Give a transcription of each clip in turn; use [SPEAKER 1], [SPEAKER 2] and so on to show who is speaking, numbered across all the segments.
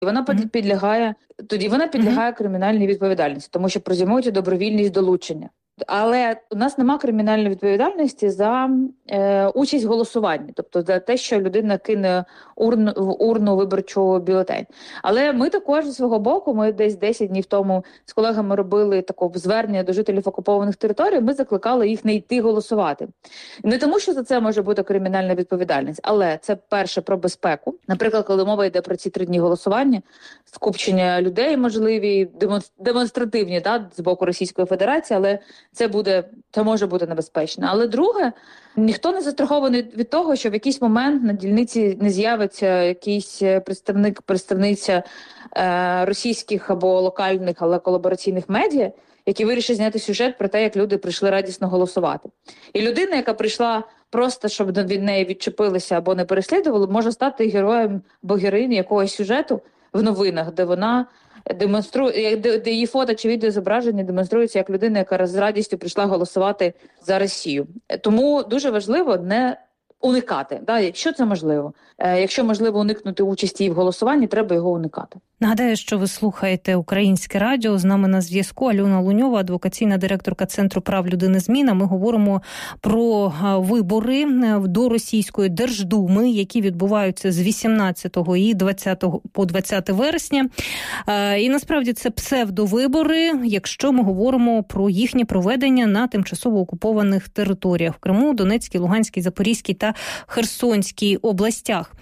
[SPEAKER 1] Вона підлягає кримінальній відповідальності, тому що презюмується добровільність долучення. Але у нас нема кримінальної відповідальності за участь в голосуванні, тобто за те, що людина кине в урну виборчу бюлетень. Але ми також зі свого боку, ми десь 10 днів тому з колегами робили таке звернення до жителів окупованих територій, ми закликали їх не йти голосувати. Не тому, що за це може бути кримінальна відповідальність, але це перше про безпеку. Наприклад, коли мова йде про ці 3 дні голосування, скупчення людей можливі, демонстративні з боку Російської Федерації, але це може бути небезпечно. Але друге, ніхто не застрахований від того, що в якийсь момент на дільниці не з'явиться якийсь представниця російських або локальних, але колабораційних медіа, які вирішать зняти сюжет про те, як люди прийшли радісно голосувати. І людина, яка прийшла просто, щоб від неї відчепилися або не переслідували, може стати героєм або героїнею якогось сюжету в новинах, де вона демонструє, де її фото чи відеозображення демонструється як людина, яка з радістю прийшла голосувати за Росію. Тому дуже важливо не уникати, якщо це можливо. Якщо можливо уникнути участі в голосуванні, треба його уникати.
[SPEAKER 2] Нагадаю, що ви слухаєте Українське радіо. З нами на зв'язку Альона Луньова, адвокаційна директорка Центру прав людини «Зміна». Ми говоримо про вибори до Російської Держдуми, які відбуваються з 18 і 20 по 20 вересня. І насправді це псевдовибори, якщо ми говоримо про їхнє проведення на тимчасово окупованих територіях в Криму, Донецькій, Луганській, Запорізькій та Херсонській областях.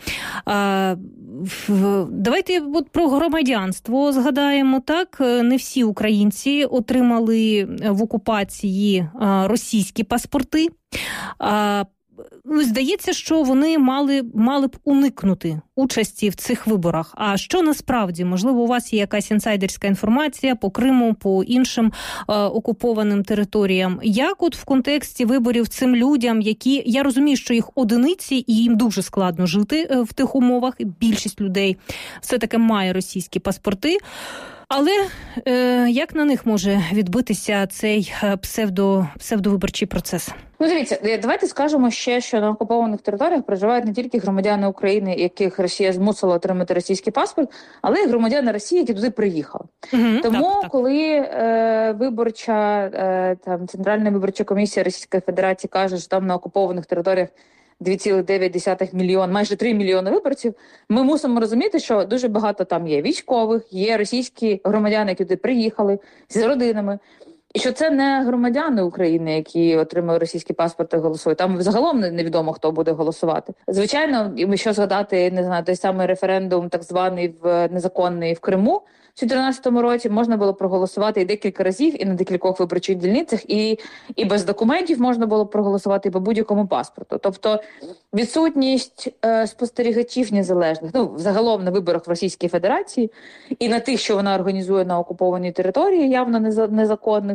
[SPEAKER 2] Давайте про громадянство згадаємо, так? Не всі українці отримали в окупації російські паспорти. Здається, що вони мали б уникнути участі в цих виборах. А що насправді? Можливо, у вас є якась інсайдерська інформація по Криму, по іншим окупованим територіям? Як от в контексті виборів цим людям, які, я розумію, що їх одиниці і їм дуже складно жити в тих умовах, більшість людей все-таки має російські паспорти, але як на них може відбитися цей псевдовиборчий процес?
[SPEAKER 1] Дивіться, давайте скажемо ще, що на окупованих територіях проживають не тільки громадяни України, яких Росія змусила отримати російський паспорт, але й громадяни Росії, які туди приїхали. Тому, коли Центральна виборча комісія Російської Федерації каже, що там на окупованих територіях 2,9 мільйона, майже 3 мільйони виборців, ми мусимо розуміти, що дуже багато там є військових, є російські громадяни, які туди приїхали з родинами, і що це не громадяни України, які отримали російські паспорти і голосують. Там загалом невідомо, хто буде голосувати. Звичайно, якщо згадати, той самий референдум, так званий незаконний в Криму, в 2014 році можна було проголосувати і декілька разів, і на декількох виборчих дільницях, і без документів можна було проголосувати, і по будь-якому паспорту. Тобто відсутність спостерігачів незалежних, загалом на виборах в Російській Федерації, і на тих, що вона організує на окупованій території, явно незаконних,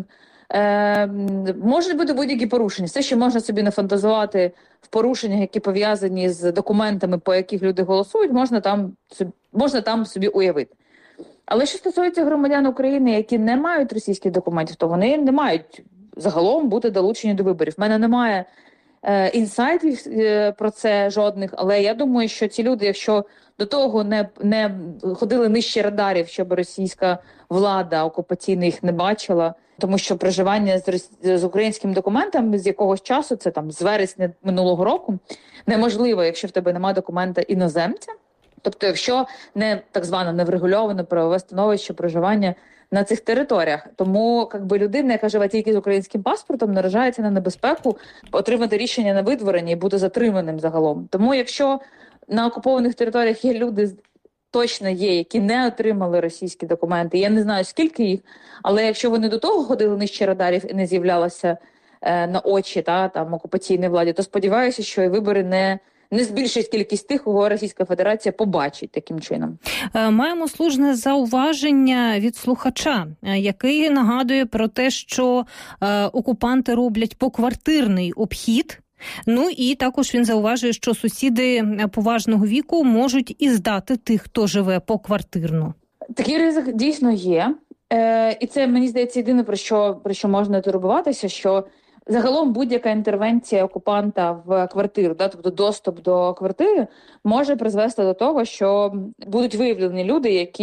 [SPEAKER 1] можуть бути будь-які порушення. Все, що можна собі нафантазувати в порушеннях, які пов'язані з документами, по яких люди голосують, можна там собі уявити. Але що стосується громадян України, які не мають російських документів, то вони не мають загалом бути долучені до виборів. У мене немає інсайтів про це жодних, але я думаю, що ці люди, якщо до того не ходили нижче радарів, щоб російська влада окупаційна їх не бачила, тому що проживання з українським документом з якогось часу, це з вересня минулого року, неможливо, якщо в тебе немає документа іноземця. Тобто, якщо не так зване неврегульоване правове становище проживання на цих територіях. Тому людина, яка живе тільки з українським паспортом, наражається на небезпеку отримати рішення на видворення і бути затриманим загалом. Тому якщо на окупованих територіях є люди, точно є, які не отримали російські документи, я не знаю, скільки їх, але якщо вони до того ходили нижче радарів і не з'являлися на очі окупаційній владі, то сподіваюся, що і вибори не збільшить кількість тих, кого Російська Федерація побачить таким чином.
[SPEAKER 2] Маємо слушне зауваження від слухача, який нагадує про те, що окупанти роблять поквартирний обхід. І також він зауважує, що сусіди поважного віку можуть і здати тих, хто живе поквартирно.
[SPEAKER 1] Такий ризик дійсно є. І це, мені здається, єдине, про що можна турбуватися, що Загалом будь-яка інтервенція окупанта в квартиру, тобто доступ до квартири, може призвести до того, що будуть виявлені люди, які